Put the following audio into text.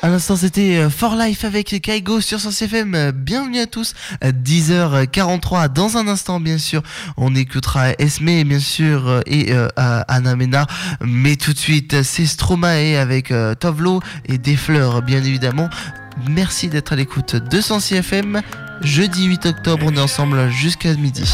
À l'instant, c'était For Life avec Kaigo sur Sens FM. Bienvenue à tous. 10h43. Dans un instant, bien sûr, on écoutera Esme, bien sûr, et Anna Mena. Mais tout de suite, c'est Stromae avec Tovlo et des fleurs, bien évidemment. Merci d'être à l'écoute de Sens FM. Jeudi 8 octobre, on est ensemble jusqu'à midi.